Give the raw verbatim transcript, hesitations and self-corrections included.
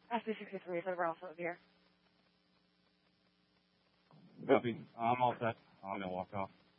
S B sixty-three is over Alpha here. Copy. I'm all set. I'm going to walk off.